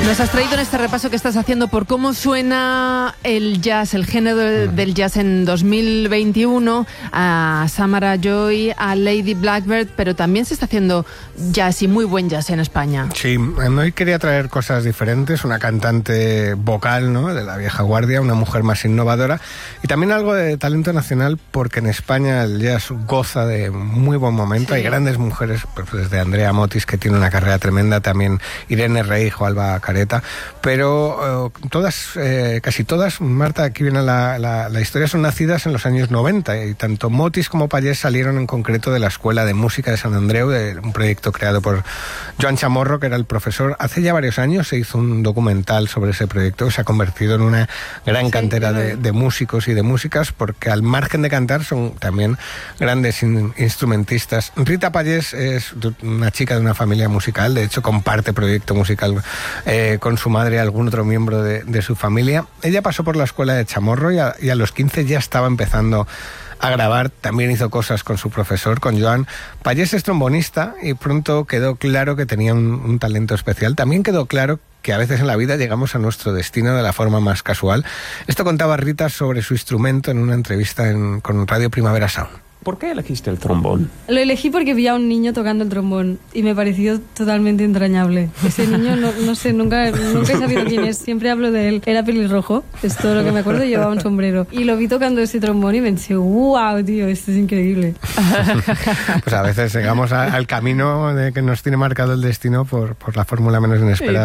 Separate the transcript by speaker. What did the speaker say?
Speaker 1: Nos has traído en este repaso que estás haciendo por cómo suena el jazz, el género del jazz en 2021, a Samara Joy, a Lady Blackbird, pero también se está haciendo jazz y muy buen jazz en España.
Speaker 2: Sí, hoy quería traer cosas diferentes, una cantante vocal, ¿no?, de la vieja guardia, una mujer más innovadora y también algo de talento nacional, porque en España el jazz goza de muy buen momento. Sí. Hay grandes mujeres, pues desde Andrea Motis, que tiene una carrera tremenda, también Irene Reijo, Alba Careta, pero todas, casi todas, Marta, aquí viene la historia, son nacidas en los años 90 y tanto Motis como Pallés salieron en concreto de la Escuela de Música de Sant Andreu, de un proyecto creado por Joan Chamorro, que era el profesor. Hace ya varios años se hizo un documental sobre ese proyecto, se ha convertido en una gran cantera de músicos y de músicas, porque al margen de cantar son también grandes instrumentistas. Rita Pallés es una chica de una familia musical, de hecho comparte proyecto musical con su madre y algún otro miembro de su familia. Ella pasó por la escuela de Chamorro y a los 15 ya estaba empezando a grabar. También hizo cosas con su profesor, con Joan. Pallés es trombonista y pronto quedó claro que tenía un talento especial. También quedó claro que a veces en la vida llegamos a nuestro destino de la forma más casual. Esto contaba Rita sobre su instrumento en una entrevista con Radio Primavera Sound.
Speaker 3: ¿Por qué elegiste el trombón?
Speaker 4: Lo elegí porque vi a un niño tocando el trombón y me pareció totalmente entrañable. Ese niño, no sé, nunca he sabido quién es, siempre hablo de él. Era pelirrojo, es todo lo que me acuerdo, y llevaba un sombrero. Y lo vi tocando ese trombón y pensé, wow, tío, esto es increíble.
Speaker 2: Pues a veces llegamos al camino de que nos tiene marcado el destino por la fórmula menos inesperada.